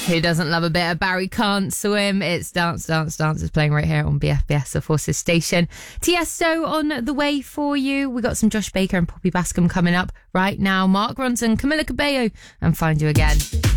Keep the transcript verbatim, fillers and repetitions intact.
Who doesn't love a bit of Barry Can't Swim? It's Dance, Dance, Dance is playing right here on B F B S, the Forces station. Tiesto on the way for you. We got some Josh Baker and Poppy Bascom coming up right now. Mark Ronson, Camila Cabello, and Find You Again.